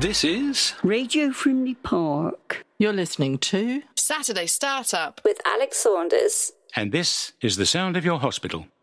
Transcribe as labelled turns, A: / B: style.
A: This is
B: Radio Frimley Park.
C: You're listening to
D: Saturday Startup
E: with Alex Saunders.
A: And this is the sound of your hospital.